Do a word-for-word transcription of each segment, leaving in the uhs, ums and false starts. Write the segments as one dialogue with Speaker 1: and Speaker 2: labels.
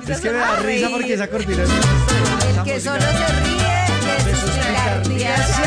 Speaker 1: Es que me da risa porque esa cortina es...
Speaker 2: El que solo se ríe de sus picardías se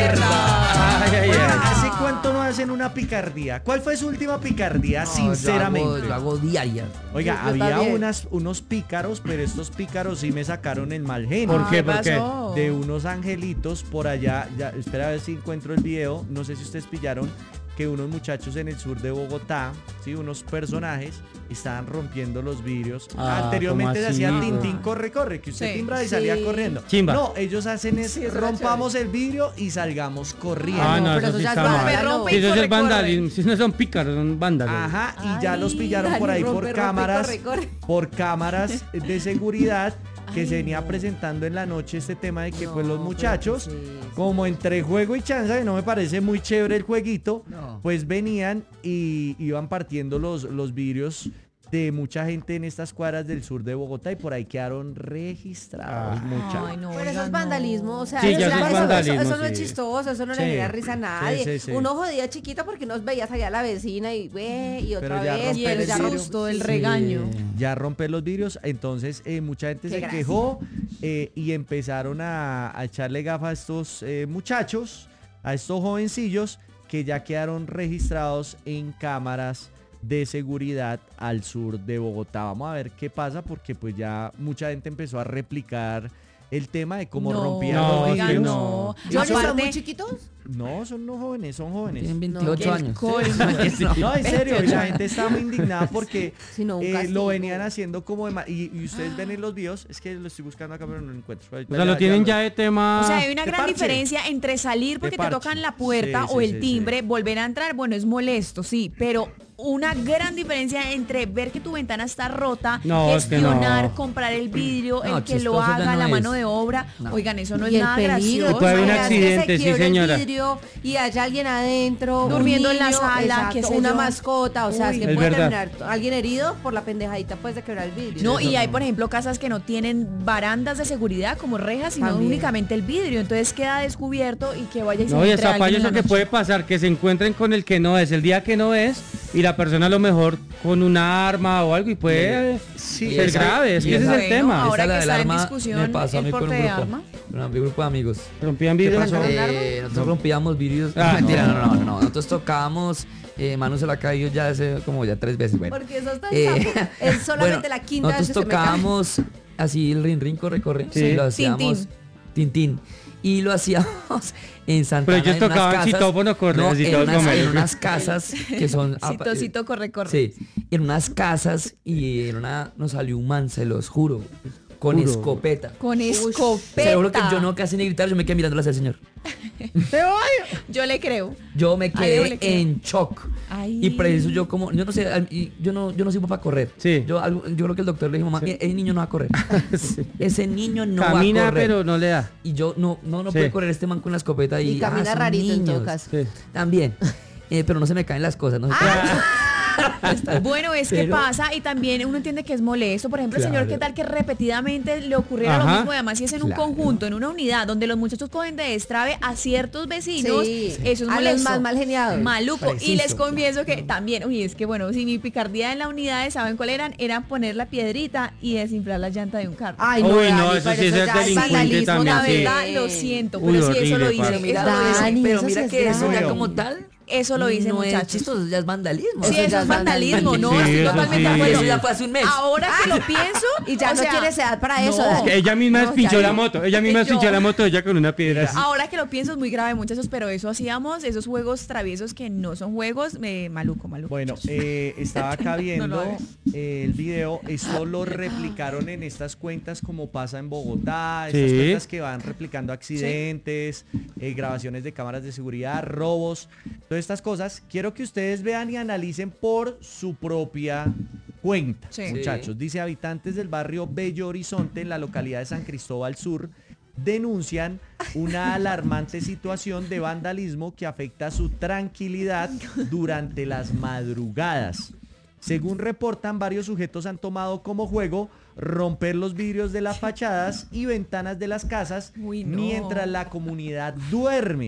Speaker 2: acuerda.
Speaker 1: Ay, ay, ay. ¿Hace cuánto no hacen una picardía? ¿Cuál fue su última picardía,
Speaker 3: No,
Speaker 1: sinceramente?
Speaker 3: Yo hago, yo hago diaria.
Speaker 1: Oiga,
Speaker 2: Yo
Speaker 1: había
Speaker 2: también.
Speaker 1: unas, unos pícaros, pero estos pícaros sí me sacaron el mal genio.
Speaker 4: ¿Por qué?
Speaker 2: ¿Qué
Speaker 4: ¿Por qué?
Speaker 2: pasó?
Speaker 1: De unos angelitos por allá, ya, espera a ver si encuentro el video, no sé si ustedes pillaron que unos muchachos en el sur de Bogotá, sí, unos personajes, estaban rompiendo los vidrios.
Speaker 4: Ah,
Speaker 1: Anteriormente
Speaker 4: ¿cómo
Speaker 1: se hacía
Speaker 4: así?
Speaker 1: tintín corre corre, que usted
Speaker 2: Sí,
Speaker 1: timbra y
Speaker 2: sí.
Speaker 1: salía corriendo.
Speaker 4: Chimba.
Speaker 1: No, ellos hacen es
Speaker 2: Sí, eso era
Speaker 1: rompamos el vidrio y salgamos corriendo.
Speaker 4: Ah,
Speaker 2: no,
Speaker 4: no,
Speaker 2: pero
Speaker 4: eso
Speaker 2: eso
Speaker 4: sí
Speaker 2: ya
Speaker 4: está
Speaker 2: es
Speaker 4: mal.
Speaker 2: rompe,
Speaker 4: Sí,
Speaker 2: rompe
Speaker 4: eso
Speaker 2: y
Speaker 4: sí
Speaker 2: corre,
Speaker 4: es vandalismo. Si no son pícaros, son vándalos.
Speaker 1: Ajá, y ya
Speaker 2: Ay,
Speaker 1: los pillaron
Speaker 2: Dani,
Speaker 1: por ahí
Speaker 2: rompe,
Speaker 1: por
Speaker 2: rompe,
Speaker 1: cámaras,
Speaker 2: corre, corre.
Speaker 1: por cámaras de seguridad que
Speaker 2: Ay,
Speaker 1: se venía
Speaker 2: no.
Speaker 1: presentando en la noche este tema de que
Speaker 2: No,
Speaker 1: pues los
Speaker 2: pero
Speaker 1: muchachos,
Speaker 2: ¿qué es eso?
Speaker 1: como entre juego y chanza, que no me parece muy chévere el jueguito,
Speaker 3: No.
Speaker 1: pues venían y iban partiendo los, los vidrios de mucha gente en estas cuadras del sur de Bogotá y por ahí quedaron registrados
Speaker 4: Ah.
Speaker 1: muchachos.
Speaker 2: Ay, no,
Speaker 5: Pero eso
Speaker 2: oiga,
Speaker 5: es
Speaker 2: no.
Speaker 5: vandalismo, o sea,
Speaker 4: Sí,
Speaker 5: eso,
Speaker 4: ya
Speaker 5: eso-
Speaker 4: eso es
Speaker 5: eso-
Speaker 4: vandalismo,
Speaker 5: eso no es
Speaker 4: sí.
Speaker 5: chistoso, eso no
Speaker 1: Sí,
Speaker 5: le genera risa a nadie.
Speaker 1: sí, sí, sí.
Speaker 5: Uno jodía chiquito porque nos veías allá a la vecina y güey, y otra
Speaker 1: Pero ya
Speaker 5: vez,
Speaker 1: romper
Speaker 2: Y
Speaker 5: pero
Speaker 2: él
Speaker 1: el
Speaker 5: ya
Speaker 2: ya
Speaker 1: vidrio.
Speaker 2: gustó el
Speaker 5: Sí.
Speaker 2: regaño.
Speaker 1: Ya romper los vidrios, entonces eh, mucha gente
Speaker 5: Qué
Speaker 1: se
Speaker 5: gracia.
Speaker 1: quejó eh, y empezaron a, a echarle gafas a estos eh, muchachos, a estos jovencillos que ya quedaron registrados en cámaras de seguridad al sur de Bogotá. Vamos a ver qué pasa porque pues ya mucha gente empezó a replicar el tema de cómo
Speaker 2: No,
Speaker 1: rompían
Speaker 4: no,
Speaker 1: los
Speaker 2: oiga,
Speaker 1: vidrios.
Speaker 2: no.
Speaker 5: ¿Johnny son
Speaker 2: Aparte-
Speaker 5: muy chiquitos?
Speaker 1: No, son no jóvenes, son jóvenes.
Speaker 3: Tienen
Speaker 5: No,
Speaker 3: veintiocho
Speaker 2: qué
Speaker 3: años.
Speaker 2: colmo.
Speaker 1: No, en serio, y la gente está muy indignada porque
Speaker 5: Sí, no, un
Speaker 1: eh,
Speaker 5: castigo.
Speaker 1: lo venían haciendo como de ma- y, y ustedes ven en los videos, es que lo estoy buscando acá pero no lo encuentro.
Speaker 4: O sea, lo tienen ya de tema.
Speaker 2: O sea, hay una
Speaker 1: de
Speaker 2: gran
Speaker 1: parche.
Speaker 2: diferencia entre salir porque te
Speaker 1: parche.
Speaker 2: tocan la puerta
Speaker 1: Sí,
Speaker 2: o
Speaker 1: sí,
Speaker 2: el
Speaker 1: sí,
Speaker 2: timbre,
Speaker 1: sí.
Speaker 2: volver a entrar, bueno, es molesto, sí, pero una gran diferencia entre ver que tu ventana está rota,
Speaker 4: No, es que
Speaker 2: gestionar,
Speaker 4: no.
Speaker 2: comprar el vidrio,
Speaker 3: No,
Speaker 2: el que lo
Speaker 3: chistoso ya
Speaker 2: haga,
Speaker 3: no
Speaker 2: la
Speaker 3: es.
Speaker 2: mano de obra.
Speaker 3: No.
Speaker 2: Oigan, eso no es
Speaker 5: Y el
Speaker 2: nada
Speaker 5: peligro,
Speaker 2: gracioso.
Speaker 4: puede haber un
Speaker 5: imagínate que se
Speaker 4: accidente, sí,
Speaker 5: quiebre el
Speaker 4: señora.
Speaker 5: vidrio y haya alguien adentro, un
Speaker 2: Durmiendo en la
Speaker 5: niño,
Speaker 2: sala,
Speaker 5: exacto,
Speaker 2: qué sé
Speaker 5: una
Speaker 2: yo.
Speaker 5: mascota, o sea,
Speaker 2: Uy.
Speaker 5: es que
Speaker 4: Es
Speaker 5: puede
Speaker 4: verdad.
Speaker 5: terminar alguien herido por la pendejadita pues de quebrar el vidrio.
Speaker 2: No, y hay, por ejemplo, casas que no tienen barandas de seguridad como rejas, sino
Speaker 5: También.
Speaker 2: únicamente el vidrio. Entonces queda descubierto y que vaya y se
Speaker 4: No, y
Speaker 2: entre
Speaker 4: está
Speaker 2: alguien en
Speaker 4: eso
Speaker 2: la
Speaker 4: que
Speaker 2: noche.
Speaker 4: puede pasar, que se encuentren con el que no es, el día que no es, y la persona a lo mejor con una arma o algo y puede
Speaker 1: Sí,
Speaker 4: ser
Speaker 3: esa-
Speaker 4: grave, es
Speaker 3: y
Speaker 4: que ese es
Speaker 3: esa-
Speaker 4: el
Speaker 2: Bueno,
Speaker 4: tema.
Speaker 2: ahora
Speaker 3: Esa, la
Speaker 2: que
Speaker 3: del
Speaker 2: está en
Speaker 3: arma,
Speaker 2: discusión
Speaker 3: me pasó a
Speaker 2: el
Speaker 3: mí con un
Speaker 2: porte de
Speaker 3: grupo,
Speaker 2: arma.
Speaker 3: con un grupo de amigos.
Speaker 4: Rompían vidrios.
Speaker 1: pasó?
Speaker 3: Eh, nosotros rompíamos vidrios.
Speaker 1: Ah,
Speaker 3: Mentira,
Speaker 1: no.
Speaker 3: no, no, no, no. Nosotros tocábamos, eh, Manu se la ha caído ya hace como ya tres veces, bueno.
Speaker 5: Porque eso está
Speaker 3: Eh,
Speaker 5: sapo. Es solamente
Speaker 3: bueno,
Speaker 5: la quinta vez
Speaker 3: nosotros
Speaker 5: que se me cae.
Speaker 3: tocábamos así el rin rin corre corre.
Speaker 4: Sí.
Speaker 3: Lo hacíamos tintín. Y lo hacíamos en Santa
Speaker 4: Pero
Speaker 3: Ana,
Speaker 4: ellos
Speaker 3: en unas
Speaker 4: tocaban
Speaker 3: casas-
Speaker 4: citófono, corre,
Speaker 3: no,
Speaker 4: así
Speaker 3: en
Speaker 4: todos
Speaker 3: unas,
Speaker 4: comen.
Speaker 3: en unas casas que son
Speaker 2: Cito, cito, corre, corre.
Speaker 3: Sí, en unas casas y en una nos salió un man, se los juro, con
Speaker 4: Juro.
Speaker 3: escopeta.
Speaker 2: Con escopeta.
Speaker 3: Seguro que yo no casi ni gritar, yo me quedé mirándolas al señor.
Speaker 2: Yo le creo.
Speaker 3: Yo me
Speaker 2: Ay, yo
Speaker 3: quedé
Speaker 2: le creo.
Speaker 3: en shock.
Speaker 2: Ay.
Speaker 3: Y preciso yo como, yo no sé, al- y yo no, yo no sirvo para correr.
Speaker 4: Sí.
Speaker 3: Yo, algo- yo creo que el doctor le dijo, mamá,
Speaker 4: Sí.
Speaker 3: ese niño no va a correr.
Speaker 4: Sí.
Speaker 3: Ese niño no
Speaker 4: Camina,
Speaker 3: va a correr.
Speaker 4: pero no le da.
Speaker 3: Y yo no, no, no
Speaker 4: Sí.
Speaker 3: puede correr este man con la escopeta y,
Speaker 5: Y camina
Speaker 3: ah, son
Speaker 5: rarito en todo
Speaker 3: niños.
Speaker 5: caso.
Speaker 4: Sí.
Speaker 3: También. Eh, pero no se me caen las cosas, no se
Speaker 2: Bueno, es que
Speaker 3: Pero-
Speaker 2: pasa y también uno entiende que es molesto. Por ejemplo, el señor,
Speaker 3: Claro.
Speaker 2: ¿qué tal que repetidamente le ocurriera lo
Speaker 4: Ajá.
Speaker 2: mismo? Y además, si es en un
Speaker 3: Claro.
Speaker 2: conjunto, en una unidad, donde los muchachos cogen de destrave a ciertos vecinos,
Speaker 5: Sí.
Speaker 2: eso es
Speaker 5: A los
Speaker 2: molesto.
Speaker 5: más mal geniados.
Speaker 2: Maluco.
Speaker 1: Preciso.
Speaker 2: Y les confieso que también, uy, es que bueno, si mi picardía en la unidad, ¿saben cuál eran? Era poner la piedrita y desinflar la llanta de un carro.
Speaker 5: Ay,
Speaker 4: Uy, no,
Speaker 5: Dani,
Speaker 4: eso
Speaker 5: pero
Speaker 4: sí es ser
Speaker 5: ya
Speaker 4: delincuente
Speaker 5: vandalismo,
Speaker 4: también,
Speaker 2: La
Speaker 4: sí.
Speaker 2: verdad, lo siento,
Speaker 4: Uy,
Speaker 2: pero sí, eso lo
Speaker 4: horrible,
Speaker 2: hice.
Speaker 4: parce.
Speaker 2: Eso
Speaker 3: mira,
Speaker 2: lo hice.
Speaker 5: Dani,
Speaker 3: pero
Speaker 5: eso
Speaker 3: mira
Speaker 5: sí
Speaker 3: que
Speaker 5: es
Speaker 3: eso ya
Speaker 1: grave.
Speaker 3: como tal.
Speaker 2: Eso lo hice,
Speaker 3: no es
Speaker 2: muchachos.
Speaker 3: chistoso, ya es vandalismo.
Speaker 2: Sí,
Speaker 5: Eso
Speaker 2: eso
Speaker 5: ya
Speaker 2: es
Speaker 5: es
Speaker 2: vandalismo, no,
Speaker 4: Sí,
Speaker 2: estoy
Speaker 4: eso
Speaker 2: totalmente
Speaker 4: sí.
Speaker 2: de acuerdo.
Speaker 3: Eso ya fue hace un mes.
Speaker 2: Ahora que lo pienso,
Speaker 5: Y ya
Speaker 2: o
Speaker 5: no
Speaker 2: sea,
Speaker 5: tienes edad para eso,
Speaker 2: no.
Speaker 5: Dani.
Speaker 4: Ella misma
Speaker 5: No,
Speaker 4: pinchó
Speaker 5: ya
Speaker 4: la
Speaker 5: no.
Speaker 4: moto, ella misma
Speaker 2: Yo-
Speaker 4: pinchó la moto, ella con una piedra así.
Speaker 2: Ahora que lo pienso es muy grave, muchachos, pero eso hacíamos, esos juegos traviesos que no son juegos, eh, maluco, maluco.
Speaker 1: Bueno, eh, estaba acá
Speaker 2: No lo
Speaker 1: viendo
Speaker 2: hagas.
Speaker 1: eh, el video, esto lo replicaron en estas cuentas como pasa en Bogotá, estas
Speaker 4: Sí.
Speaker 1: cuentas que van replicando accidentes, eh, grabaciones de cámaras de seguridad, robos, todas estas cosas. Quiero que ustedes vean y analicen por su propia cuenta,
Speaker 2: Sí.
Speaker 1: muchachos. Dice, habitantes del barrio Bello Horizonte en la localidad de San Cristóbal Sur denuncian una alarmante situación de vandalismo que afecta su tranquilidad durante las madrugadas. Según reportan, varios sujetos han tomado como juego romper los vidrios de las fachadas y ventanas de las casas
Speaker 2: Uy, no.
Speaker 1: mientras la comunidad duerme.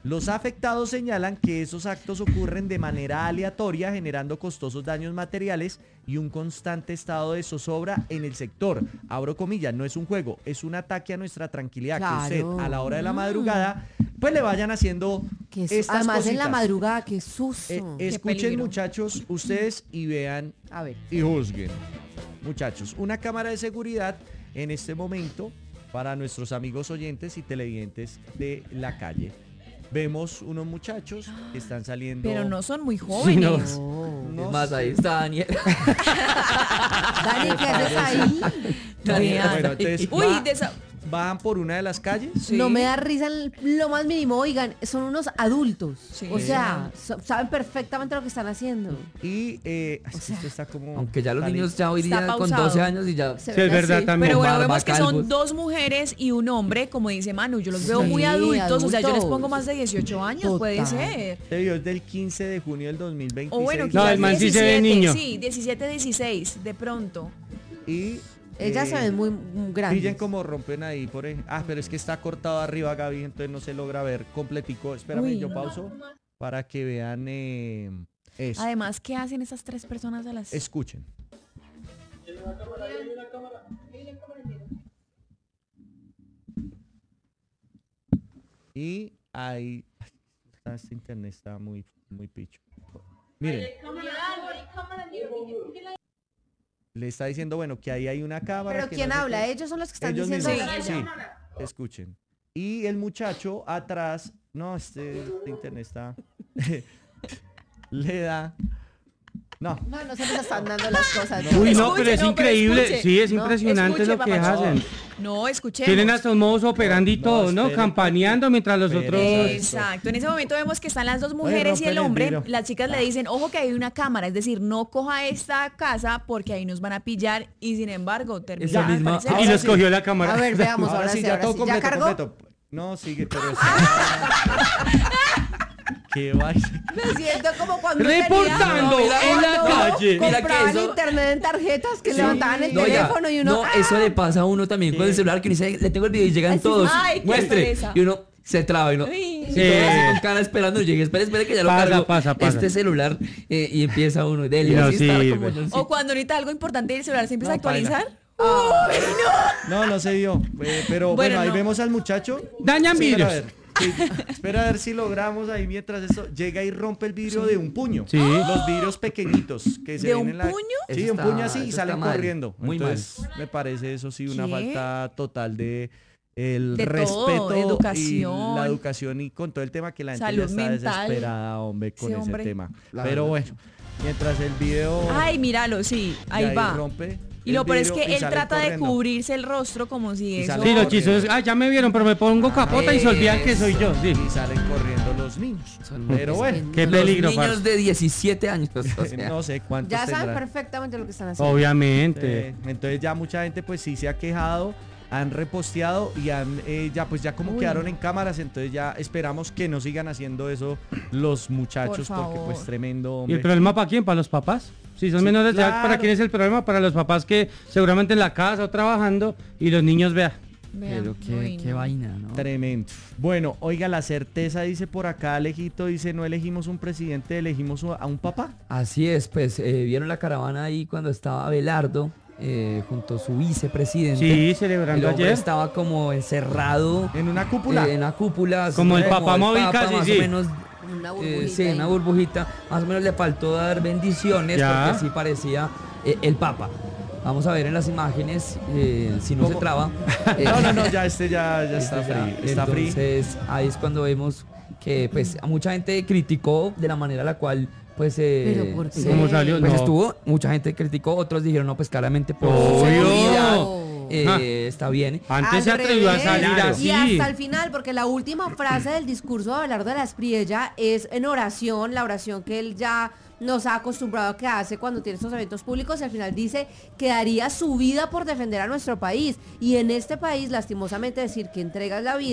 Speaker 1: Los afectados señalan que esos actos ocurren de manera aleatoria, generando costosos daños materiales y un constante estado de zozobra en el sector. Abro comillas, no es un juego, es un ataque a nuestra tranquilidad.
Speaker 5: Claro.
Speaker 1: Que usted a la hora de la madrugada, pues le vayan haciendo
Speaker 5: Que su-
Speaker 1: estas
Speaker 5: además en la
Speaker 1: cositas.
Speaker 5: madrugada, qué susto.
Speaker 1: Eh, escuchen,
Speaker 2: peligro.
Speaker 1: muchachos, ustedes y vean
Speaker 5: A ver.
Speaker 1: y juzguen. Muchachos, una cámara de seguridad en este momento para nuestros amigos oyentes y televidentes de la calle. Vemos unos muchachos que están saliendo.
Speaker 2: Pero no son muy jóvenes.
Speaker 5: Oh.
Speaker 1: no
Speaker 3: Es más,
Speaker 1: sé.
Speaker 3: ahí está Daniel.
Speaker 5: Dani, ¿qué haces ahí?
Speaker 3: Daniel,
Speaker 1: Bueno, entonces
Speaker 2: Uy,
Speaker 1: va-
Speaker 2: de esa-
Speaker 1: bajan por una de las calles.
Speaker 2: Sí.
Speaker 5: No me da risa en lo más mínimo. Oigan, son unos adultos.
Speaker 2: Sí.
Speaker 5: O sea, so- saben perfectamente lo que están haciendo.
Speaker 1: Y eh,
Speaker 5: O sea,
Speaker 1: esto está como.
Speaker 3: Aunque ya los
Speaker 1: sale-
Speaker 3: niños ya hoy
Speaker 2: Está
Speaker 3: día con
Speaker 2: pausado.
Speaker 3: doce años y ya...
Speaker 5: Se
Speaker 4: Sí, es
Speaker 5: ven
Speaker 4: verdad
Speaker 5: así.
Speaker 4: también.
Speaker 2: Pero bueno,
Speaker 3: barba,
Speaker 2: vemos que
Speaker 3: calvos.
Speaker 2: son dos mujeres y un hombre, como dice Manu. Yo los veo
Speaker 5: Sí,
Speaker 2: muy adultos. O sea, yo les
Speaker 5: adultos.
Speaker 2: pongo más de dieciocho años, puede
Speaker 5: Total.
Speaker 2: ser.
Speaker 1: Este video es del quince de junio del dos mil veintiséis.
Speaker 2: O bueno,
Speaker 4: No,
Speaker 2: quizás
Speaker 4: el man sí se ve
Speaker 2: diecisiete,
Speaker 4: niño.
Speaker 2: Sí, diecisiete, dieciséis, de pronto.
Speaker 1: Y.
Speaker 5: Ellas
Speaker 1: eh,
Speaker 5: se ven muy muy grandes.
Speaker 1: Pillen como rompen ahí por ej- Ah, pero es que está cortado arriba, Gaby, entonces no se logra ver completico. Espérame,
Speaker 2: Uy,
Speaker 1: yo
Speaker 2: no.
Speaker 1: pauso para que vean eh, eso.
Speaker 2: Además, ¿qué hacen esas tres personas a las...?
Speaker 1: Escuchen. Y ahí... Está, este internet está muy, muy picho. Miren. Le está diciendo, bueno, que ahí hay una cámara.
Speaker 5: Pero
Speaker 1: que
Speaker 5: ¿quién
Speaker 1: no sé
Speaker 5: habla?
Speaker 1: qué.
Speaker 5: Ellos son los que están
Speaker 1: Ellos
Speaker 5: diciendo.
Speaker 1: mismos,
Speaker 2: Sí,
Speaker 1: sí, escuchen. Y el muchacho atrás, no, este, este internet está, le da, no,
Speaker 5: No, no se les están dando las cosas.
Speaker 4: Uy,
Speaker 2: Escuche,
Speaker 4: no, pero es
Speaker 2: no, pero
Speaker 4: increíble.
Speaker 2: escuche.
Speaker 4: Sí, es
Speaker 5: No,
Speaker 4: impresionante
Speaker 2: escuche,
Speaker 4: lo que
Speaker 2: papá.
Speaker 4: hacen.
Speaker 2: No, escuchemos.
Speaker 4: Tienen hasta un modus operandi y
Speaker 1: No,
Speaker 4: todo, ¿no?
Speaker 1: espere,
Speaker 4: Campaneando mientras los
Speaker 1: espere.
Speaker 4: otros...
Speaker 1: Eh,
Speaker 2: Exacto, en ese momento vemos que están las dos mujeres y
Speaker 1: rompen
Speaker 2: el
Speaker 1: el
Speaker 2: hombre.
Speaker 1: vidrio.
Speaker 2: Las chicas le dicen, ojo que hay una cámara, es decir, no coja esta casa porque ahí nos van a pillar y sin embargo termina
Speaker 3: Esa
Speaker 2: de
Speaker 3: misma-
Speaker 2: aparecer.
Speaker 4: Y
Speaker 1: Ahora
Speaker 4: los
Speaker 1: sí.
Speaker 4: cogió la cámara.
Speaker 5: A ver, veamos
Speaker 1: ahora,
Speaker 5: ahora,
Speaker 1: sí,
Speaker 5: sí,
Speaker 1: ya
Speaker 5: ahora
Speaker 1: todo
Speaker 5: sí.
Speaker 1: completo,
Speaker 5: ¿Ya cargó?
Speaker 1: completo. No, sigue, pero es... Qué vaina.
Speaker 5: Me siento como cuando
Speaker 4: Reportando
Speaker 5: tenía-
Speaker 3: en la
Speaker 5: no,
Speaker 3: calle. Mira que
Speaker 5: compraban
Speaker 3: eso-
Speaker 5: internet en tarjetas que
Speaker 1: Sí.
Speaker 5: levantaban el
Speaker 3: No, ya.
Speaker 5: teléfono y uno...
Speaker 3: No, eso le pasa a uno también con el celular que uno dice, le tengo el video y llegan
Speaker 5: Ay, sí.
Speaker 3: todos.
Speaker 2: Ay, qué
Speaker 3: Muestre.
Speaker 2: pereza.
Speaker 3: Y uno se traba y uno...
Speaker 2: Ay.
Speaker 3: y
Speaker 4: Sí.
Speaker 3: todo así con cara esperando y llegue, espere, espere que ya lo
Speaker 4: Pasa,
Speaker 3: cargo
Speaker 4: pasa, pasa.
Speaker 3: este celular eh, y empieza uno de
Speaker 4: Y no
Speaker 3: así estar
Speaker 4: sirve.
Speaker 3: como yo, sí.
Speaker 2: O cuando ahorita algo importante y el celular se empieza
Speaker 1: No,
Speaker 2: a actualizar.
Speaker 1: No, no se dio. Eh, pero bueno,
Speaker 2: Bueno,
Speaker 1: ahí
Speaker 2: no.
Speaker 1: vemos al muchacho.
Speaker 4: Dañan
Speaker 1: Sí, espera
Speaker 4: vidrios.
Speaker 1: a ver. Sí, espera a ver si logramos ahí mientras esto llega y rompe el vidrio de un puño.
Speaker 4: Sí.
Speaker 1: Los vidrios pequeñitos que se
Speaker 2: ¿De
Speaker 1: ven
Speaker 2: un
Speaker 1: en la...
Speaker 2: puño?
Speaker 1: Sí,
Speaker 3: Eso
Speaker 1: un
Speaker 3: está-
Speaker 1: puño así y
Speaker 3: eso
Speaker 1: salen
Speaker 3: está mal,
Speaker 1: corriendo.
Speaker 3: muy
Speaker 1: Entonces, me parece eso sí una
Speaker 2: ¿Qué?
Speaker 1: falta total de el
Speaker 2: De todo,
Speaker 1: respeto
Speaker 2: educación.
Speaker 1: y la educación y con todo el tema que la gente
Speaker 2: Salud
Speaker 1: ya está
Speaker 2: mental.
Speaker 1: desesperada, hombre, con
Speaker 2: Sí,
Speaker 1: ese
Speaker 2: hombre.
Speaker 1: tema.
Speaker 3: La
Speaker 1: Pero
Speaker 3: verdad.
Speaker 1: bueno, mientras el video
Speaker 2: Ay, míralo, sí,
Speaker 1: ya
Speaker 2: ahí va.
Speaker 1: rompe
Speaker 2: Y
Speaker 1: el
Speaker 2: lo peor es
Speaker 1: vidrio
Speaker 2: que
Speaker 1: y
Speaker 2: él
Speaker 1: salen
Speaker 2: trata de
Speaker 1: corriendo.
Speaker 2: cubrirse el rostro como si
Speaker 1: Y
Speaker 2: eso...
Speaker 1: sale
Speaker 4: Sí, los
Speaker 1: corriendo.
Speaker 4: chisos, ah, ya me vieron, pero me pongo capota y se olvidan que soy yo. Sí.
Speaker 1: Y salen corriendo los niños.
Speaker 3: Son-
Speaker 1: Pero
Speaker 3: es
Speaker 1: bueno,
Speaker 4: Qué
Speaker 3: Los
Speaker 4: peligro,
Speaker 3: niños
Speaker 4: parce.
Speaker 3: de diecisiete años. O sea,
Speaker 1: no sé cuántos
Speaker 5: Ya saben
Speaker 1: tendrán.
Speaker 5: perfectamente lo que están haciendo.
Speaker 4: Obviamente.
Speaker 1: Eh, entonces ya mucha gente pues sí se ha quejado, han reposteado y han eh, ya pues ya como
Speaker 2: Uy.
Speaker 1: quedaron en cámaras, entonces ya esperamos que no sigan haciendo eso los muchachos
Speaker 2: Por
Speaker 1: porque
Speaker 2: favor.
Speaker 1: pues tremendo,
Speaker 4: ¿Y
Speaker 1: hombre.
Speaker 4: el problema para quién? ¿Para los papás? Si son
Speaker 1: Sí,
Speaker 4: menores de edad,
Speaker 1: claro.
Speaker 4: ¿para quién es el problema? Para los papás que seguramente en la casa o trabajando y los niños vean.
Speaker 2: Vean,
Speaker 3: pero qué,
Speaker 2: uy,
Speaker 3: qué
Speaker 2: no.
Speaker 3: vaina, ¿no?
Speaker 1: Tremendo. Bueno, oiga, la certeza dice por acá, Alejito, dice, no elegimos un presidente, elegimos a un papá.
Speaker 3: Así es, pues eh, vieron la caravana ahí cuando estaba Abelardo eh, junto a su vicepresidente.
Speaker 4: Sí,
Speaker 3: El
Speaker 4: celebrando
Speaker 3: hombre
Speaker 4: ayer.
Speaker 3: estaba como encerrado
Speaker 1: En una cúpula.
Speaker 3: eh, en una cúpula. así
Speaker 4: Como el Papa Móvil casi,
Speaker 3: más
Speaker 4: sí.
Speaker 3: o menos.
Speaker 5: Una
Speaker 3: eh,
Speaker 5: burbujita
Speaker 3: sí,
Speaker 5: ahí.
Speaker 3: una burbujita. Más o menos le faltó dar bendiciones
Speaker 4: Ya.
Speaker 3: porque sí parecía eh, el Papa. Vamos a ver en las imágenes eh, si no
Speaker 1: ¿Cómo?
Speaker 3: se traba. Eh,
Speaker 1: No, no, no, ya este ya, ya está
Speaker 3: este
Speaker 1: free. Está free.
Speaker 3: Entonces ahí es cuando vemos que pues a mucha gente criticó de la manera a la cual pues eh,
Speaker 5: Pero ¿por qué?
Speaker 3: se-
Speaker 4: ¿Cómo salió?
Speaker 3: pues
Speaker 4: No.
Speaker 3: estuvo, mucha gente criticó, otros dijeron no, pues claramente por
Speaker 4: Obvio.
Speaker 3: seguridad
Speaker 5: No.
Speaker 3: eh,
Speaker 4: Ah.
Speaker 3: está bien.
Speaker 4: Antes
Speaker 5: Al
Speaker 4: se atrevió a
Speaker 5: revés.
Speaker 4: salir
Speaker 1: Claro.
Speaker 4: así.
Speaker 5: Y hasta el final, porque la última frase del discurso de Abelardo de la Espriella es en oración, la oración que él ya nos ha acostumbrado a que hace cuando tiene estos eventos públicos, y al final dice que daría su vida por defender a nuestro país. Y en este país, lastimosamente, decir que entregas la vida,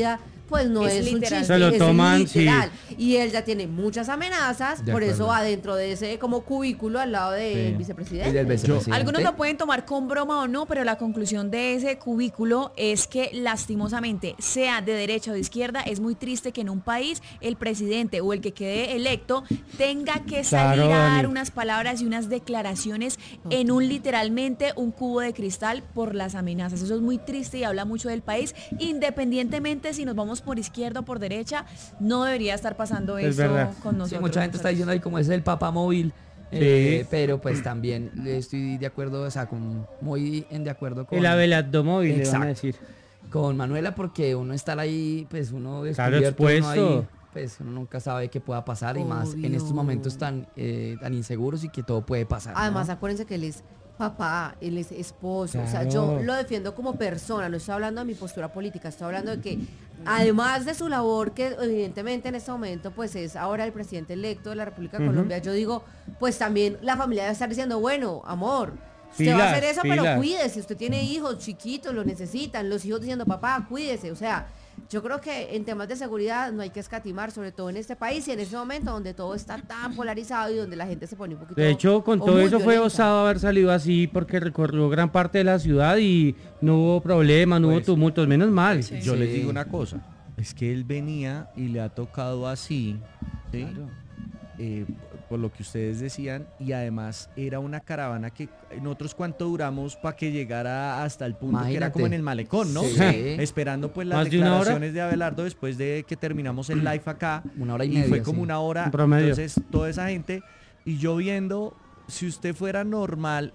Speaker 5: pues no
Speaker 2: Es
Speaker 5: es, un
Speaker 2: literal.
Speaker 5: chiste,
Speaker 4: Se lo
Speaker 5: es
Speaker 4: toman, sí.
Speaker 5: literal. Y él ya tiene muchas amenazas,
Speaker 3: De
Speaker 5: por
Speaker 3: acuerdo.
Speaker 5: eso va dentro de ese como cubículo al lado del
Speaker 1: Sí.
Speaker 5: vicepresidente.
Speaker 3: Y del vicepresidente.
Speaker 2: Algunos lo pueden tomar con broma o no, pero la conclusión de ese cubículo es que lastimosamente, sea de derecha o de izquierda, es muy triste que en un país el presidente o el que quede electo tenga que salir
Speaker 4: Claro,
Speaker 2: a dar
Speaker 4: Dani.
Speaker 2: unas palabras y unas declaraciones en un literalmente un cubo de cristal por las amenazas. Eso es muy triste y habla mucho del país. Independientemente si nos vamos por izquierda o por derecha, no debería estar pasando
Speaker 4: Es
Speaker 2: eso
Speaker 4: verdad.
Speaker 2: con
Speaker 3: Sí,
Speaker 2: nosotros.
Speaker 3: mucha gente está diciendo ahí como es el papá móvil. eh, pero pues también estoy de acuerdo, o sea, con, muy en de acuerdo con,
Speaker 4: El Abelardo móvil, le van a
Speaker 3: Exacto.
Speaker 4: decir.
Speaker 3: con Manuela, porque uno estar ahí, pues uno
Speaker 4: Claro,
Speaker 3: descubierto, uno
Speaker 4: expuesto.
Speaker 3: ahí, pues uno nunca sabe qué pueda pasar y más en estos
Speaker 5: Obvio.
Speaker 3: momentos tan, eh, tan inseguros y que todo puede pasar. ¿no?
Speaker 5: Además, acuérdense que él es papá, él es esposo. O sea, yo
Speaker 4: Claro.
Speaker 5: lo defiendo como persona, no estoy hablando de mi postura política, estoy hablando de que, además de su labor, que evidentemente en este momento, pues es ahora el presidente electo de la República de
Speaker 4: Ujú.
Speaker 5: Colombia, yo digo, pues también la familia debe estar diciendo, bueno, amor. Usted va a hacer
Speaker 4: Pilas,
Speaker 5: eso, pero
Speaker 4: pilas.
Speaker 5: cuídese. Usted tiene hijos chiquitos, lo necesitan. Los hijos diciendo, papá, cuídese. O sea, yo creo que en temas de seguridad no hay que escatimar, sobre todo en este país y en este momento donde todo está tan polarizado y donde la gente se pone un poquito.
Speaker 4: De hecho, con
Speaker 5: o
Speaker 4: todo
Speaker 5: muy
Speaker 4: eso fue
Speaker 5: violenta.
Speaker 4: osado haber salido así porque recorrió gran parte de la ciudad y no hubo problemas, no hubo
Speaker 1: Pues,
Speaker 4: tumultos, menos mal.
Speaker 2: Sí.
Speaker 1: Yo les
Speaker 3: Sí.
Speaker 1: digo una cosa, es que él venía y le ha tocado así, ¿sí?
Speaker 3: Claro.
Speaker 1: Eh, por lo que ustedes decían, y además era una caravana que nosotros cuánto duramos para que llegara hasta el punto que era
Speaker 3: Imagínate.
Speaker 1: como en el malecón, ¿no?
Speaker 3: Sí.
Speaker 1: Esperando pues las
Speaker 4: ¿Más de una hora?
Speaker 1: declaraciones de Abelardo después de que terminamos el live acá.
Speaker 3: Una hora y
Speaker 1: y
Speaker 3: media,
Speaker 1: fue como
Speaker 3: sí.
Speaker 1: una hora.
Speaker 4: En promedio.
Speaker 1: Entonces, toda esa gente, y yo viendo, si usted fuera normal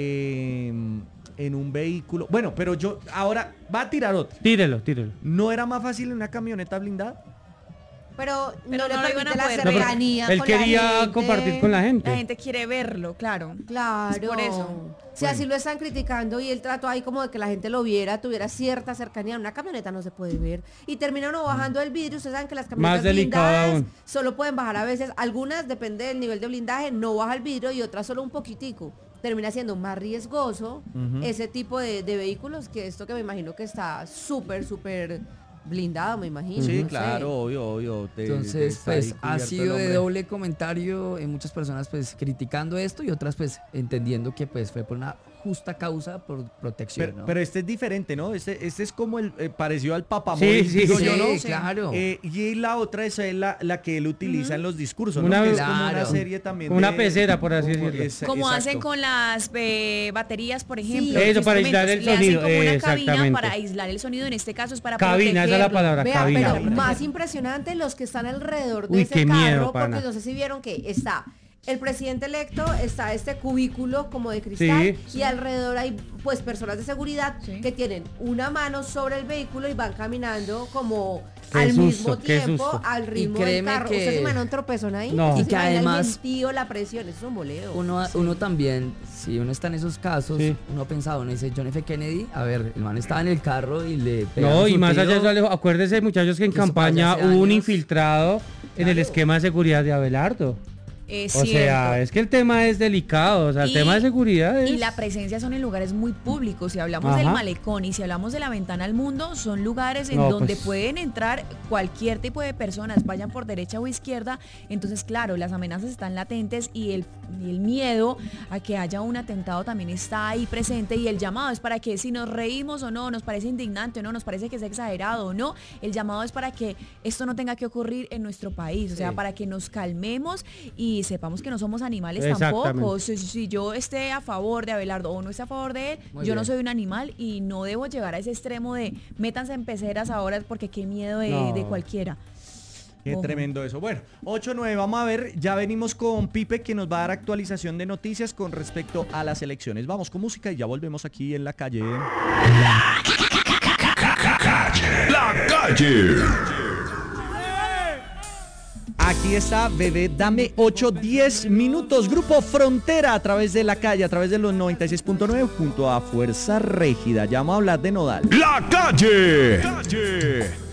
Speaker 1: eh, en un vehículo, bueno, pero yo ahora va a tirar otro.
Speaker 4: Tírelo, tírelo.
Speaker 1: ¿No era más fácil en una camioneta blindada?
Speaker 5: Pero,
Speaker 2: Pero
Speaker 5: no,
Speaker 2: no
Speaker 5: le
Speaker 2: lo iban
Speaker 5: permite
Speaker 2: a
Speaker 5: la
Speaker 2: poder
Speaker 4: No, pero
Speaker 5: cercanía
Speaker 4: él
Speaker 5: con la
Speaker 4: quería
Speaker 5: gente.
Speaker 4: compartir con la gente.
Speaker 2: La gente quiere verlo, claro.
Speaker 5: Claro.
Speaker 2: Es por eso.
Speaker 5: Si así lo están criticando y él trató ahí como de que la gente lo viera, tuviera cierta cercanía, una camioneta no se puede ver. Y termina uno bajando el vidrio. Ustedes saben que las camionetas
Speaker 4: Más delicado
Speaker 5: blindadas
Speaker 4: aún.
Speaker 5: solo pueden bajar a veces. Algunas, depende del nivel de blindaje, no baja el vidrio y otras solo un poquitico. Termina siendo más riesgoso
Speaker 1: Ujú.
Speaker 5: ese tipo de, de vehículos que esto que me imagino que está súper, súper blindado, me imagino.
Speaker 1: Sí,
Speaker 5: no sé.
Speaker 1: claro, obvio, obvio. te- te
Speaker 3: Entonces,
Speaker 1: está ahí
Speaker 3: pues ha
Speaker 1: cubierto
Speaker 3: sido
Speaker 1: el
Speaker 3: de
Speaker 1: hombre.
Speaker 3: doble comentario, en muchas personas pues criticando esto y otras pues entendiendo que pues fue por una justa causa por protección,
Speaker 1: Pero,
Speaker 3: ¿no?
Speaker 1: pero este es diferente, ¿no? Este, este es como el eh, parecido al
Speaker 4: Sí,
Speaker 1: papamóvil,
Speaker 4: sí,
Speaker 1: digo
Speaker 3: sí,
Speaker 1: yo, ¿no?
Speaker 3: claro.
Speaker 1: Eh, y la otra es eh, la, la que él utiliza en los discursos, ¿no?
Speaker 4: Una
Speaker 1: Que
Speaker 4: vez-
Speaker 1: es como una
Speaker 3: Claro.
Speaker 1: serie también.
Speaker 4: Como una
Speaker 1: de-
Speaker 4: pecera, por así
Speaker 1: como-
Speaker 4: decirlo.
Speaker 1: es-
Speaker 2: Como
Speaker 1: exacto.
Speaker 2: hacen con las eh, baterías, por ejemplo.
Speaker 4: Eso,
Speaker 2: los
Speaker 4: para
Speaker 2: instrumentos.
Speaker 4: aislar el
Speaker 2: Le hacen
Speaker 4: sonido,
Speaker 2: como una cabina
Speaker 4: exactamente.
Speaker 2: para aislar el sonido. En este caso es para
Speaker 4: Cabina, esa es la
Speaker 2: protegerlo.
Speaker 4: palabra,
Speaker 5: Vea,
Speaker 4: cabina.
Speaker 5: pero más impresionante los que están alrededor de
Speaker 4: Uy,
Speaker 5: ese
Speaker 4: qué
Speaker 5: carro,
Speaker 4: miedo,
Speaker 5: porque
Speaker 4: pana.
Speaker 5: no sé si vieron que está el presidente electo, está este cubículo como de cristal
Speaker 4: Sí.
Speaker 5: y alrededor hay pues personas de seguridad
Speaker 2: Sí.
Speaker 5: que tienen una mano sobre el vehículo y van caminando como
Speaker 4: Qué
Speaker 5: al
Speaker 4: susto,
Speaker 5: mismo
Speaker 4: qué
Speaker 5: tiempo,
Speaker 4: susto.
Speaker 5: al ritmo del
Speaker 3: créeme
Speaker 5: carro.
Speaker 3: que-
Speaker 5: ¿Usted se imagina un tropezón ahí?
Speaker 4: No.
Speaker 5: ¿Usted
Speaker 3: Y
Speaker 5: se
Speaker 3: que
Speaker 5: imagina
Speaker 3: además-
Speaker 5: el gentío, la presión, eso es un boleo.
Speaker 3: Uno, uno también, si uno está en esos casos,
Speaker 4: Sí.
Speaker 3: uno ha pensado, uno dice, John F. Kennedy, a ver, el man estaba en el carro y le pegaron
Speaker 4: No, y
Speaker 3: su
Speaker 4: más
Speaker 3: tiro.
Speaker 4: allá de eso, Alejo, acuérdese, muchachos, que en
Speaker 3: que eso fue
Speaker 4: campaña
Speaker 3: hace
Speaker 4: hubo un
Speaker 3: años.
Speaker 4: infiltrado en el
Speaker 3: Claro.
Speaker 4: esquema de seguridad de Abelardo.
Speaker 2: Es
Speaker 4: O sea,
Speaker 2: cierto.
Speaker 4: es que el tema es delicado, o sea, el
Speaker 2: Y-
Speaker 4: tema de seguridad es...
Speaker 2: Y la presencia son en lugares muy públicos. Si hablamos del
Speaker 4: Ajá.
Speaker 2: malecón y si hablamos de la ventana al mundo, son lugares en
Speaker 4: No,
Speaker 2: donde
Speaker 4: pues.
Speaker 2: pueden entrar cualquier tipo de personas, vayan por derecha o izquierda. Entonces, claro, las amenazas están latentes y el, y el miedo a que haya un atentado también está ahí presente. Y el llamado es para que si nos reímos o no, nos parece indignante o no, nos parece que es exagerado o no, el llamado es para que esto no tenga que ocurrir en nuestro país. O sea,
Speaker 3: Sí.
Speaker 2: para que nos calmemos y sepamos que no somos animales
Speaker 4: Exactamente.
Speaker 2: tampoco. Si, si yo esté a favor de Abelardo o no esté a favor de él,
Speaker 3: Muy
Speaker 2: yo no
Speaker 3: bien.
Speaker 2: soy un animal y no debo llegar a ese extremo de métanse en peceras ahora porque qué miedo de,
Speaker 4: No.
Speaker 2: de cualquiera.
Speaker 1: Qué
Speaker 2: Ojo.
Speaker 1: tremendo eso. Bueno, ocho nueve, vamos a ver, ya venimos con Pipe que nos va a dar actualización de noticias con respecto a las elecciones. Vamos con música y ya volvemos aquí en la calle.
Speaker 6: La calle.
Speaker 1: Aquí está, bebé, dame ocho, diez minutos. Grupo Frontera a través de la calle, a través de los noventa y seis punto nueve junto a Fuerza Régida. Ya vamos a hablar de Nodal.
Speaker 6: La calle.